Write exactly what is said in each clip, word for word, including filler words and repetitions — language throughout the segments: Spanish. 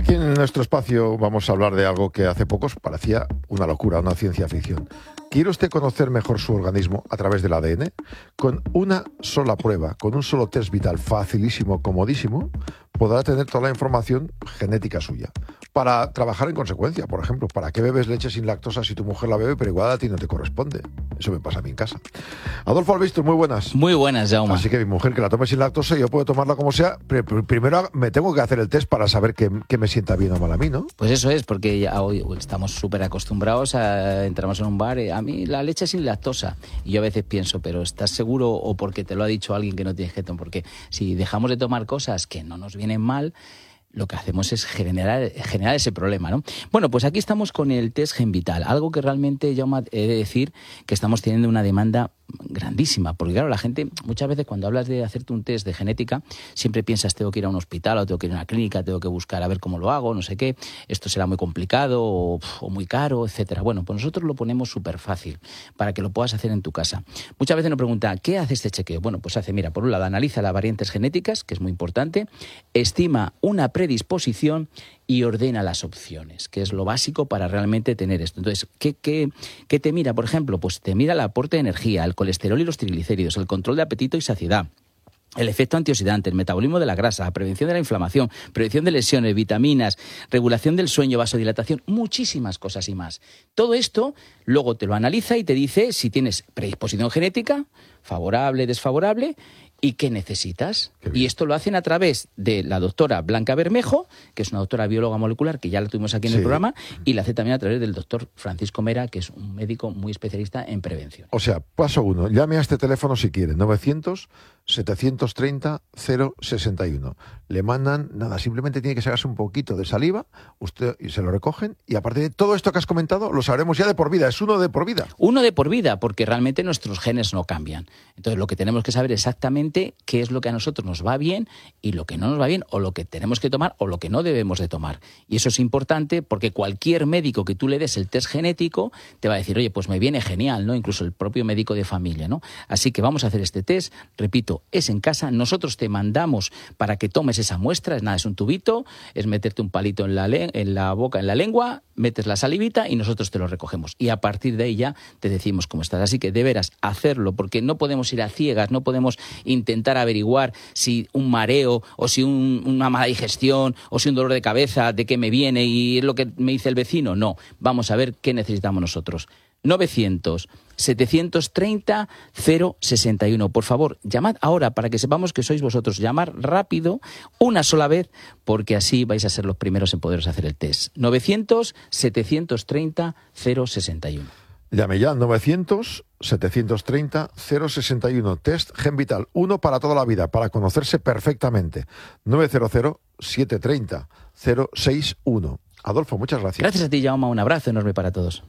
Aquí en nuestro espacio vamos a hablar de algo que hace pocos parecía una locura, una ciencia ficción. ¿Quiere usted conocer mejor su organismo a través del A D N? Con una sola prueba, con un solo test vital facilísimo, comodísimo, podrá tener toda la información genética suya. Para trabajar en consecuencia, por ejemplo, ¿para qué bebes leche sin lactosa si tu mujer la bebe, pero igual a ti no te corresponde? Eso me pasa a mí en casa. Adolfo Albistur, muy buenas. Muy buenas, Jaume. Así que mi mujer que la tome sin lactosa, yo puedo tomarla como sea. Primero me tengo que hacer el test para saber que, que me sienta bien o mal a mí, ¿no? Pues eso es, porque ya hoy estamos súper acostumbrados a entramos en un bar y a mí la leche sin lactosa. Y yo a veces pienso, pero ¿estás seguro o porque te lo ha dicho alguien que no tienes que tomar? Porque si dejamos de tomar cosas que no nos vienen mal, lo que hacemos es generar, generar ese problema, ¿no? Bueno, pues aquí estamos con el test GenVital, algo que realmente, Jaume, he de decir que estamos teniendo una demanda grandísima, porque claro, la gente muchas veces cuando hablas de hacerte un test de genética siempre piensas tengo que ir a un hospital o tengo que ir a una clínica, tengo que buscar a ver cómo lo hago, no sé qué, esto será muy complicado o, o muy caro, etcétera. Bueno, pues nosotros lo ponemos súper fácil para que lo puedas hacer en tu casa. Muchas veces nos preguntan, ¿qué hace este chequeo? Bueno, pues hace, mira, por un lado analiza las variantes genéticas, que es muy importante, estima una predisposición y ordena las opciones, que es lo básico para realmente tener esto. Entonces, ¿qué, qué, qué te mira? Por ejemplo, pues te mira el aporte de energía, el colesterol y los triglicéridos, el control de apetito y saciedad, el efecto antioxidante, el metabolismo de la grasa, la prevención de la inflamación, prevención de lesiones, vitaminas, regulación del sueño, vasodilatación, muchísimas cosas y más. Todo esto luego te lo analiza y te dice si tienes predisposición genética, favorable, desfavorable, y qué necesitas. Y esto lo hacen a través de la doctora Blanca Bermejo, que es una doctora bióloga molecular, que ya la tuvimos aquí en sí. el programa, y la hace también a través del doctor Francisco Mera, que es un médico muy especialista en prevención. O sea, paso uno, llame a este teléfono si quiere, novecientos, setecientos treinta, cero sesenta y uno. Le mandan, nada, simplemente tiene que sacarse un poquito de saliva, usted y se lo recogen, y aparte de todo esto que has comentado, lo sabremos ya de por vida, es uno de por vida. Uno de por vida, porque realmente nuestros genes no cambian. Entonces lo que tenemos que saber exactamente qué es lo que a nosotros nos va bien y lo que no nos va bien, o lo que tenemos que tomar o lo que no debemos de tomar. Y eso es importante porque cualquier médico que tú le des el test genético te va a decir, oye, pues me viene genial, ¿no? Incluso el propio médico de familia, ¿no? Así que vamos a hacer este test, repito, es en casa, nosotros te mandamos para que tomes esa muestra, es nada, es un tubito, es meterte un palito en la, le- en la boca, en la lengua, metes la salivita y nosotros te lo recogemos. Y a partir de ahí ya te decimos cómo estás. Así que deberás hacerlo, porque no podemos ir a ciegas, no podemos intentar averiguar si un mareo o si un, una mala digestión o si un dolor de cabeza, de qué me viene y es lo que me dice el vecino. No, vamos a ver qué necesitamos nosotros. novecientos, setecientos treinta, cero sesenta y uno. Por favor, llamad ahora para que sepamos que sois vosotros. Llamar rápido, una sola vez, porque así vais a ser los primeros en poderos hacer el test. novecientos, setecientos treinta, cero sesenta y uno. Llame ya, novecientos, setecientos treinta, cero sesenta y uno. Test GenVital, uno para toda la vida, para conocerse perfectamente. novecientos, setecientos treinta, cero sesenta y uno. Adolfo, muchas gracias. Gracias a ti, Jaume. Un abrazo enorme para todos.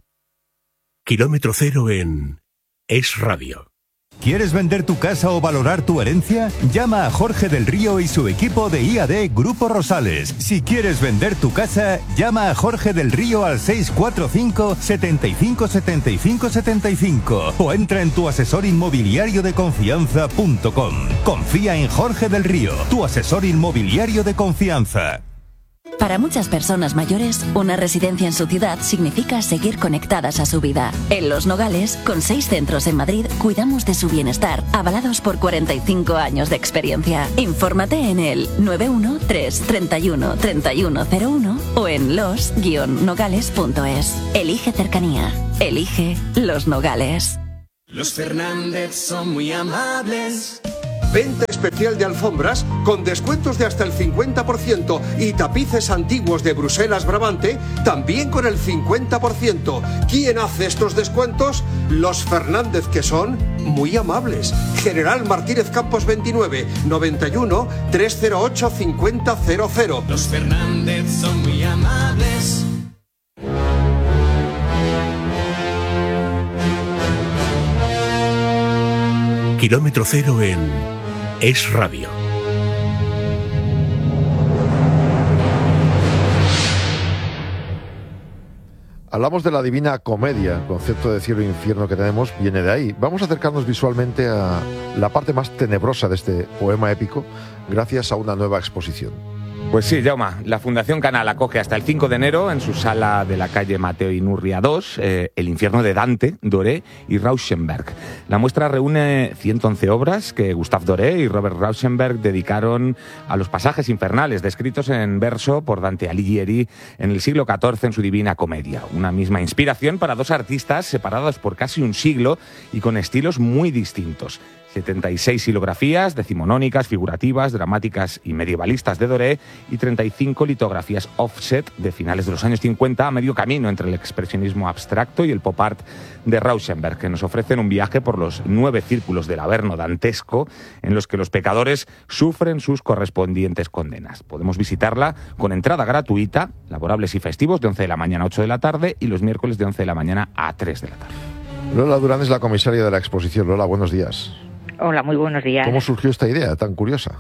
Kilómetro cero en Es Radio. ¿Quieres vender tu casa o valorar tu herencia? Llama a Jorge del Río y su equipo de I A D Grupo Rosales. Si quieres vender tu casa, llama a Jorge del Río al seis cuatro cinco, setenta y cinco, setenta y cinco, setenta y cinco o entra en tu asesor inmobiliario de confianza punto com. Confía en Jorge del Río, tu asesor inmobiliario de confianza. Para muchas personas mayores, una residencia en su ciudad significa seguir conectadas a su vida. En Los Nogales, con seis centros en Madrid, cuidamos de su bienestar, avalados por cuarenta y cinco años de experiencia. Infórmate en el nueve uno tres, treinta y uno, treinta y uno cero uno o en los guion nogales punto es. Elige cercanía. Elige Los Nogales. Los Fernández son muy amables. Venta especial de alfombras con descuentos de hasta el cincuenta por ciento y tapices antiguos de Bruselas Brabante también con el cincuenta por ciento. ¿Quién hace estos descuentos? Los Fernández, que son muy amables. General Martínez Campos veintinueve, noventa y uno, trescientos ocho, cincuenta cero cero. Los Fernández son muy amables. Kilómetro cero en Es Radio. Hablamos de la Divina Comedia, el concepto de cielo e infierno que tenemos viene de ahí. Vamos a acercarnos visualmente a la parte más tenebrosa de este poema épico gracias a una nueva exposición. Pues sí, Jaume, la Fundación Canal acoge hasta el cinco de enero en su sala de la calle Mateo Inurria dos eh, El infierno de Dante, Doré y Rauschenberg. La muestra reúne ciento once obras que Gustave Doré y Robert Rauschenberg dedicaron a los pasajes infernales descritos en verso por Dante Alighieri en el siglo catorce en su Divina Comedia. Una misma inspiración para dos artistas separados por casi un siglo y con estilos muy distintos. setenta y seis silografías decimonónicas, figurativas, dramáticas y medievalistas de Doré y treinta y cinco litografías offset de finales de los años cincuenta, a medio camino entre el expresionismo abstracto y el pop art de Rauschenberg, que nos ofrecen un viaje por los nueve círculos del Averno dantesco en los que los pecadores sufren sus correspondientes condenas. Podemos visitarla con entrada gratuita, laborables y festivos, de once de la mañana a ocho de la tarde y los miércoles de once de la mañana a tres de la tarde. Lola Durán es la comisaria de la exposición. Lola, buenos días. Hola, muy buenos días. ¿Cómo surgió esta idea tan curiosa?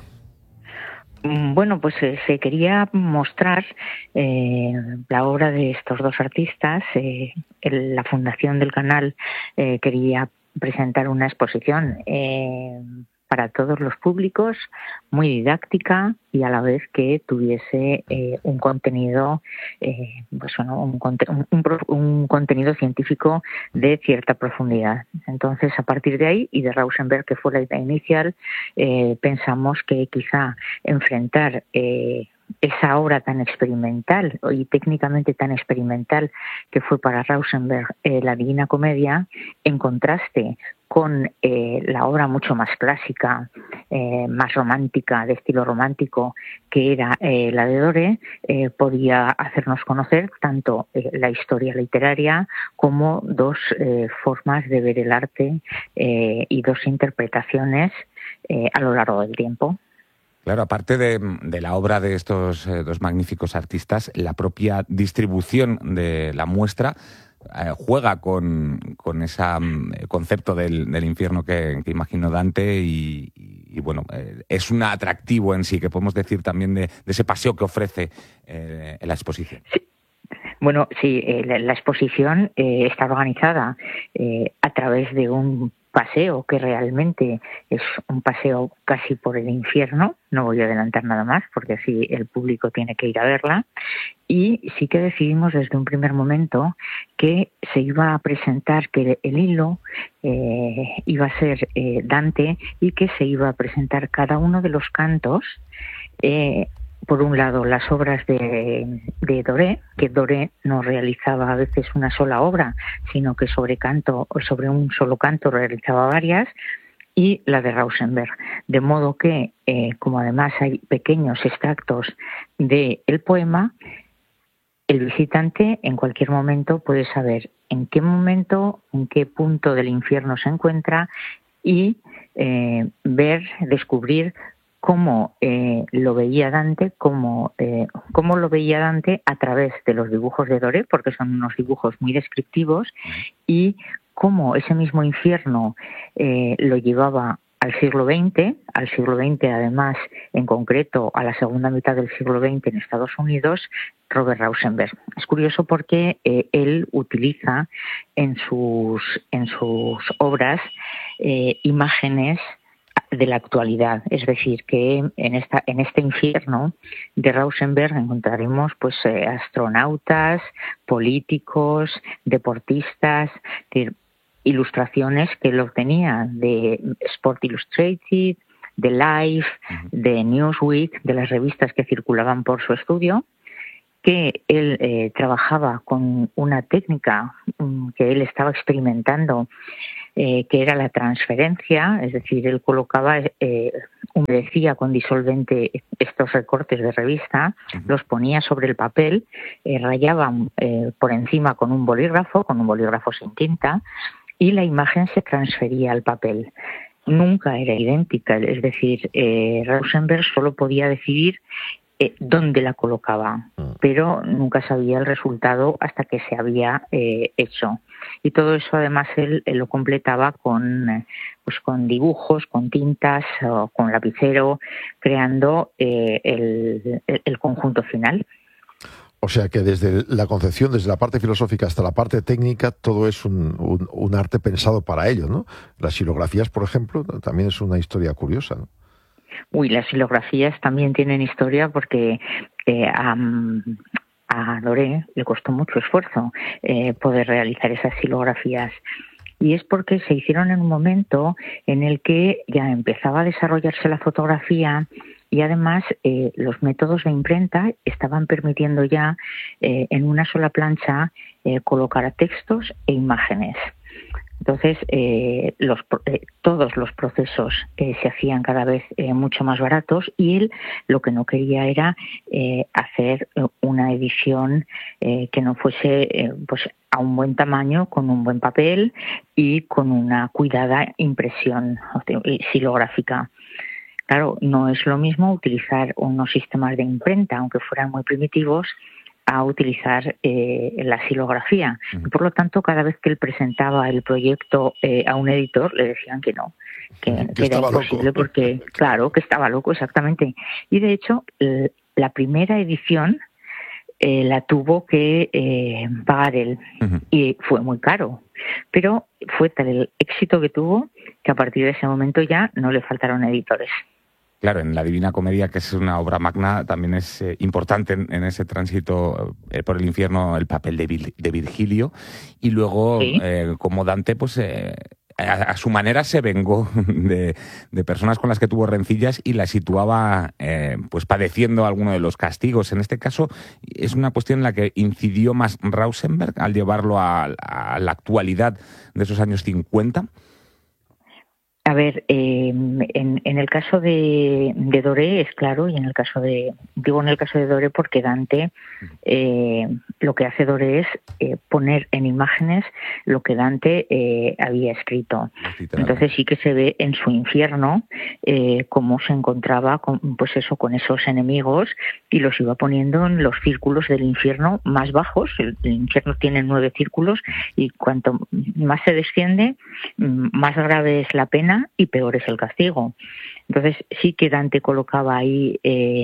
Bueno, pues eh, se quería mostrar eh, la obra de estos dos artistas. Eh, el, la Fundación del Canal eh, quería presentar una exposición eh, para todos los públicos, muy didáctica y a la vez que tuviese eh, un contenido, eh, pues bueno, un, un, un, un contenido científico de cierta profundidad. Entonces, a partir de ahí y de Rauschenberg, que fue la idea inicial, eh, pensamos que quizá enfrentar eh, esa obra tan experimental y técnicamente tan experimental que fue para Rauschenberg eh, la Divina Comedia, en contraste con eh, la obra mucho más clásica, eh, más romántica, de estilo romántico, que era eh, la de Doré, eh, podía hacernos conocer tanto eh, la historia literaria como dos eh, formas de ver el arte eh, y dos interpretaciones eh, a lo largo del tiempo. Claro, aparte de, de la obra de estos eh, dos magníficos artistas, la propia distribución de la muestra eh, juega con, con ese um, concepto del, del infierno que, que imaginó Dante y, y, y bueno, eh, es un atractivo en sí, que podemos decir también de, de ese paseo que ofrece eh, la exposición. Sí. Bueno, sí, eh, la, la exposición eh, está organizada eh, a través de un paseo que realmente es un paseo casi por el infierno. No voy a adelantar nada más porque así el público tiene que ir a verla. Y sí que decidimos desde un primer momento que se iba a presentar, que el hilo eh, iba a ser eh, Dante y que se iba a presentar cada uno de los cantos. Eh, Por un lado, las obras de, de Doré, que Doré no realizaba a veces una sola obra, sino que sobre canto o sobre un solo canto realizaba varias, y la de Rauschenberg. De modo que, eh, como además hay pequeños extractos del poema, el visitante en cualquier momento puede saber en qué momento, en qué punto del infierno se encuentra y eh, ver, descubrir cómo eh, lo veía Dante, cómo, eh, cómo lo veía Dante a través de los dibujos de Doré, porque son unos dibujos muy descriptivos, y cómo ese mismo infierno eh, lo llevaba al siglo veinte, al siglo veinte además, en concreto a la segunda mitad del siglo veinte en Estados Unidos, Robert Rauschenberg. Es curioso porque eh, él utiliza en sus, en sus obras eh, imágenes de la actualidad, es decir, que en esta en este infierno de Rauschenberg encontraremos pues eh, astronautas, políticos, deportistas, de, ilustraciones que él obtenía de Sport Illustrated, de Life, de Newsweek, de las revistas que circulaban por su estudio, que él eh, trabajaba con una técnica um, que él estaba experimentando, eh, que era la transferencia, es decir, él colocaba, eh, humedecía con disolvente estos recortes de revista, uh-huh. los ponía sobre el papel, eh, rayaba eh, por encima con un bolígrafo, con un bolígrafo sin tinta, y la imagen se transfería al papel. Nunca era idéntica, es decir, eh, Rauschenberg solo podía decidir eh, dónde la colocaba, pero nunca sabía el resultado hasta que se había eh, hecho. Y todo eso además él, él lo completaba con, eh, pues con dibujos, con tintas, o con lapicero, creando eh, el, el, el conjunto final. O sea que desde la concepción, desde la parte filosófica hasta la parte técnica, todo es un, un, un arte pensado para ello, ¿no? Las xilografías, por ejemplo, también es una historia curiosa, ¿no? Uy, las xilografías también tienen historia porque eh, a, a Doré le costó mucho esfuerzo eh, poder realizar esas xilografías. Y es porque se hicieron en un momento en el que ya empezaba a desarrollarse la fotografía y además eh, los métodos de imprenta estaban permitiendo ya eh, en una sola plancha eh, colocar textos e imágenes. Entonces, eh, los, eh, todos los procesos eh, se hacían cada vez eh, mucho más baratos y él lo que no quería era eh, hacer una edición eh, que no fuese eh, pues a un buen tamaño, con un buen papel y con una cuidada impresión xilográfica. Claro, no es lo mismo utilizar unos sistemas de imprenta, aunque fueran muy primitivos, a utilizar eh, la xilografía. Y por lo tanto, cada vez que él presentaba el proyecto eh, a un editor, le decían que no, que, que, que era imposible loco. Porque, claro, que estaba loco, exactamente. Y de hecho, eh, la primera edición eh, la tuvo que eh, pagar él, uh-huh. y fue muy caro. Pero fue tal el éxito que tuvo que a partir de ese momento ya no le faltaron editores. Claro, en la Divina Comedia, que es una obra magna, también es eh, importante en, en ese tránsito eh, por el infierno el papel de, Vil, de Virgilio. Y luego, ¿sí? eh, como Dante, pues eh, a, a su manera se vengó de, de personas con las que tuvo rencillas y las situaba eh, pues padeciendo alguno de los castigos. En este caso, es una cuestión en la que incidió más Rauschenberg al llevarlo a, a la actualidad de esos años cincuenta. A ver, eh, en, en el caso de, de Doré es claro, y en el caso de, digo en el caso de Doré porque Dante, eh, lo que hace Doré es eh, poner en imágenes lo que Dante eh, había escrito. Entonces sí que se ve en su infierno eh, cómo se encontraba con, pues eso, con esos enemigos y los iba poniendo en los círculos del infierno más bajos. El, el infierno tiene nueve círculos y cuanto más se desciende, más grave es la pena y peor es el castigo. Entonces sí que Dante colocaba ahí, eh,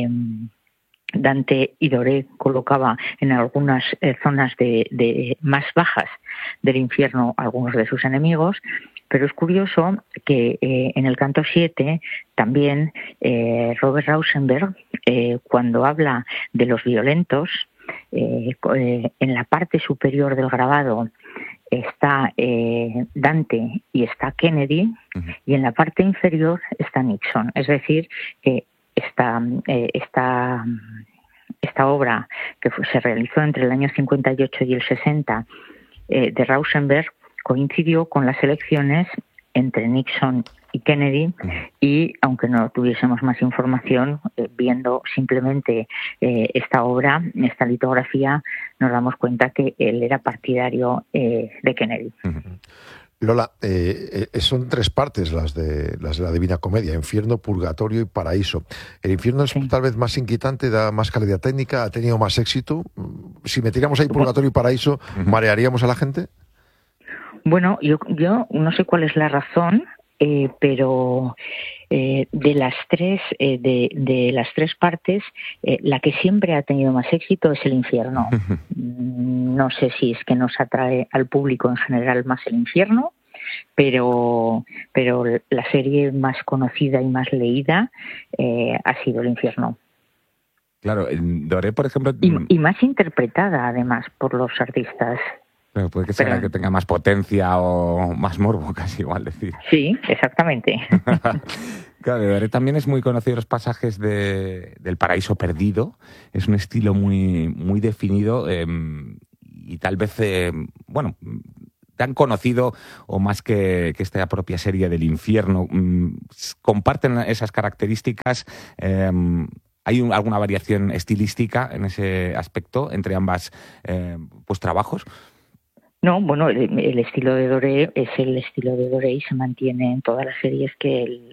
Dante y Doré colocaba en algunas eh, zonas de, de más bajas del infierno algunos de sus enemigos, pero es curioso que eh, en el canto siete también eh, Robert Rauschenberg, eh, cuando habla de los violentos, eh, eh, en la parte superior del grabado está eh, Dante y está Kennedy, uh-huh. y en la parte inferior está Nixon. Es decir, que esta, eh, esta, esta obra que fue, se realizó entre el año cincuenta y ocho y el sesenta eh, de Rauschenberg coincidió con las elecciones entre Nixon y Kennedy, y aunque no tuviésemos más información, eh, viendo simplemente eh, esta obra, esta litografía, nos damos cuenta que él era partidario eh, de Kennedy. Lola, eh, eh, son tres partes las de, las de la Divina Comedia: infierno, purgatorio y paraíso. El infierno es sí. tal vez más inquietante, da más calidad técnica, ha tenido más éxito. Si metiéramos ahí purgatorio y paraíso, ¿marearíamos a la gente? Bueno, yo, yo no sé cuál es la razón, eh, pero eh, de las tres eh, de, de las tres partes, eh, la que siempre ha tenido más éxito es el infierno. No sé si es que nos atrae al público en general más el infierno, pero pero la serie más conocida y más leída eh, ha sido el infierno. Claro, en Doré, por ejemplo... Y, y más interpretada, además, por los artistas. Pero puede que sea Pero, que tenga más potencia o más morbo, casi igual decir. Sí, exactamente. Claro, de Doré también es muy conocido los pasajes de, del Paraíso Perdido. Es un estilo muy, muy definido eh, y tal vez, eh, bueno, tan conocido o más que, que esta propia serie del infierno. Comparten esas características. Eh, ¿Hay un, alguna variación estilística en ese aspecto entre ambas eh, pues, trabajos? No, bueno, el, el estilo de Doré es el estilo de Doré y se mantiene en todas las series que él,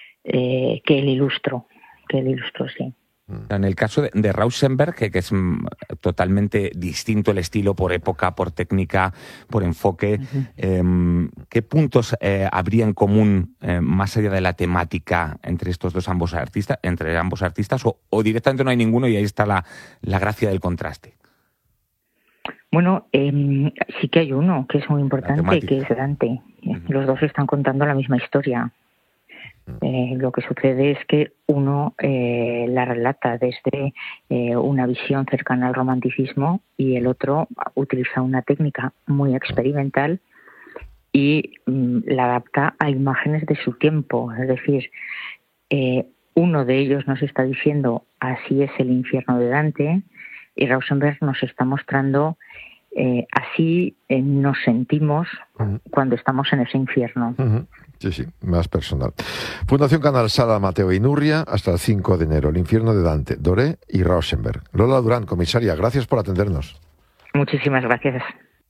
eh, que él ilustró, que él ilustró, sí. En el caso de, de Rauschenberg, que, que es mm, totalmente distinto el estilo por época, por técnica, por enfoque, uh-huh. eh, ¿qué puntos eh, habría en común eh, más allá de la temática entre estos dos ambos artistas, entre ambos artistas, o, o directamente no hay ninguno y ahí está la, la gracia del contraste? Bueno, eh, sí que hay uno que es muy importante, que es Dante. Uh-huh. Los dos están contando la misma historia. Eh, lo que sucede es que uno eh, la relata desde eh, una visión cercana al romanticismo y el otro utiliza una técnica muy experimental y mm, la adapta a imágenes de su tiempo. Es decir, eh, uno de ellos nos está diciendo así es el infierno de Dante y Rauschenberg nos está mostrando eh, así eh, nos sentimos uh-huh. cuando estamos en ese infierno. Uh-huh. Sí, sí, más personal. Fundación Canal Sala Mateo Inurria hasta el cinco de enero. El infierno de Dante, Doré y Rauschenberg. Lola Durán, comisaria, gracias por atendernos. Muchísimas gracias.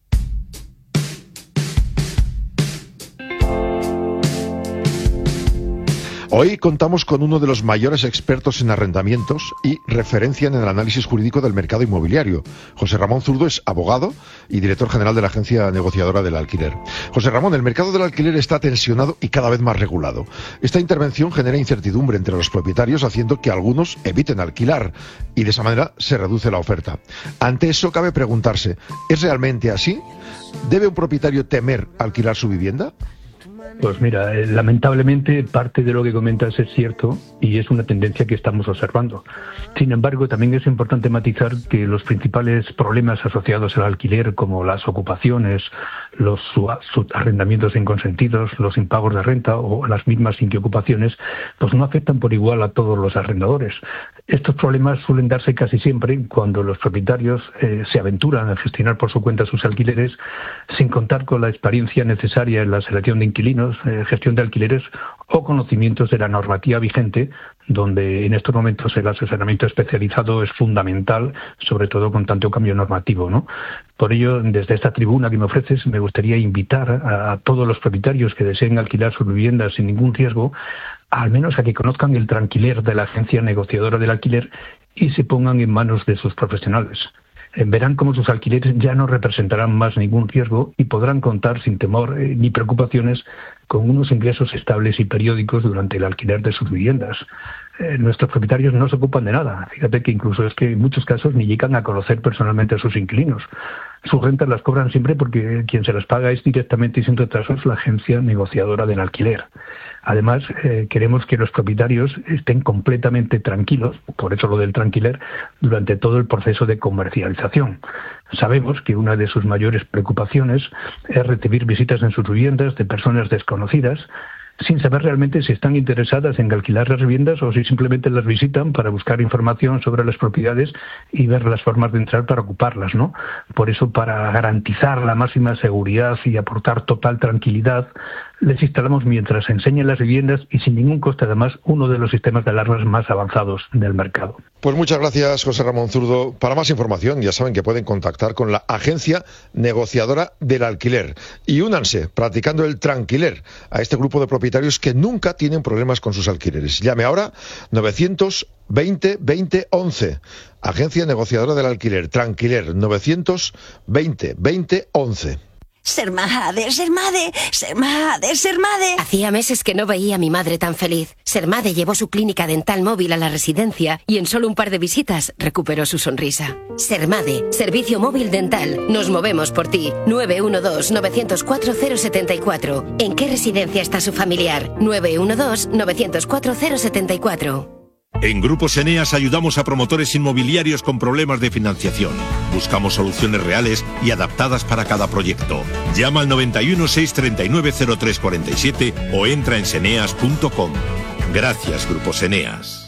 Hoy contamos con uno de los mayores expertos en arrendamientos y referencia en el análisis jurídico del mercado inmobiliario. José Ramón Zurdo es abogado y director general de la Agencia Negociadora del Alquiler. José Ramón, el mercado del alquiler está tensionado y cada vez más regulado. Esta intervención genera incertidumbre entre los propietarios, haciendo que algunos eviten alquilar y de esa manera se reduce la oferta. Ante eso cabe preguntarse, ¿es realmente así? ¿Debe un propietario temer alquilar su vivienda? Pues mira, eh, lamentablemente parte de lo que comentas es cierto y es una tendencia que estamos observando. Sin embargo, también es importante matizar que los principales problemas asociados al alquiler, como las ocupaciones, los arrendamientos inconsentidos, los impagos de renta o las mismas inquiocupaciones, pues no afectan por igual a todos los arrendadores. Estos problemas suelen darse casi siempre cuando los propietarios eh, se aventuran a gestionar por su cuenta sus alquileres sin contar con la experiencia necesaria en la selección de inquilinos, eh, gestión de alquileres o conocimientos de la normativa vigente, donde en estos momentos el asesoramiento especializado es fundamental, sobre todo con tanto cambio normativo, ¿no? Por ello, desde esta tribuna que me ofreces, me gustaría invitar a, a todos los propietarios que deseen alquilar sus viviendas sin ningún riesgo, al menos a que conozcan el tranquiler de la Agencia Negociadora del Alquiler y se pongan en manos de sus profesionales. Verán cómo sus alquileres ya no representarán más ningún riesgo y podrán contar sin temor eh, ni preocupaciones con unos ingresos estables y periódicos durante el alquiler de sus viviendas. Eh, nuestros propietarios no se ocupan de nada. Fíjate que incluso es que en muchos casos ni llegan a conocer personalmente a sus inquilinos. Sus rentas las cobran siempre porque quien se las paga es directamente y sin retrasos la Agencia Negociadora del Alquiler. Además, eh, queremos que los propietarios estén completamente tranquilos, por eso lo del tranquiler, durante todo el proceso de comercialización. Sabemos que una de sus mayores preocupaciones es recibir visitas en sus viviendas de personas desconocidas, sin saber realmente si están interesadas en alquilar las viviendas o si simplemente las visitan para buscar información sobre las propiedades y ver las formas de entrar para ocuparlas, ¿no? Por eso, para garantizar la máxima seguridad y aportar total tranquilidad, les instalamos mientras enseñan las viviendas y sin ningún coste además uno de los sistemas de alarmas más avanzados del mercado. Pues muchas gracias, José Ramón Zurdo. Para más información ya saben que pueden contactar con la Agencia Negociadora del Alquiler y únanse practicando el tranquiler a este grupo de propietarios que nunca tienen problemas con sus alquileres. Llame ahora novecientos veinte veinte once. Agencia Negociadora del Alquiler, Tranquiler, novecientos veinte veinte once. Sermade, Sermade, Sermade, Sermade. Hacía meses que no veía a mi madre tan feliz. Sermade llevó su clínica dental móvil a la residencia y en solo un par de visitas recuperó su sonrisa. Sermade, servicio móvil dental. Nos movemos por ti. nueve uno dos, nueve cero cuatro, cero siete cuatro. ¿En qué residencia está su familiar? nueve uno dos, nueve cero cuatro, cero siete cuatro. En Grupos Eneas ayudamos a promotores inmobiliarios con problemas de financiación. Buscamos soluciones reales y adaptadas para cada proyecto. Llama al noventa y uno, seiscientos treinta y nueve, cero tres cuarenta y siete o entra en seneas punto com. Gracias, Grupos Eneas.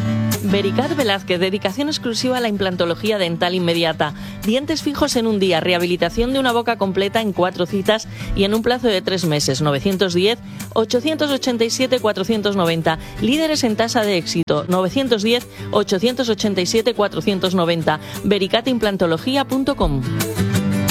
Vericat Velázquez, dedicación exclusiva a la implantología dental inmediata. Dientes fijos en un día, rehabilitación de una boca completa en cuatro citas y en un plazo de tres meses. novecientos diez, ochocientos ochenta y siete, cuatrocientos noventa. Líderes en tasa de éxito. novecientos diez, ochocientos ochenta y siete, cuatrocientos noventa. vericat implantología punto com.